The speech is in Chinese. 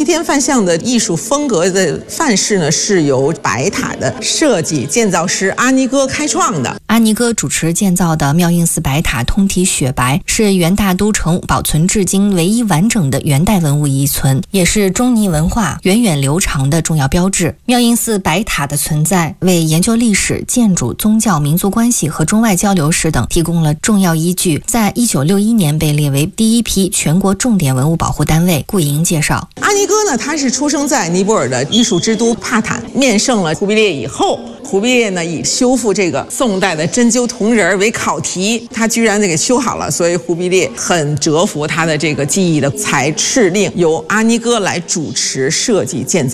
天梵像的艺术风格的范式呢，是由白塔的设计建造师阿尼哥开创的。 阿尼哥主持建造的妙应寺白塔通体雪白，是元大都城保存至今唯一完整的元代文物遗存，也是中尼文化源远流长的重要标志。妙应寺白塔的存在，为研究历史、建筑、宗教、民族关系和中外交流史等提供了重要依据，在1961年被列为第一批全国重点文物保护单位。顾莹介绍， 阿尼哥呢，他是出生在尼泊尔的艺术之都帕坦，面圣了忽必烈以后，忽必烈呢以修复这个宋代的针灸铜人为考题，他居然给修好了，所以忽必烈很折服他的这个技艺的，才敕令由阿尼哥来主持设计建造。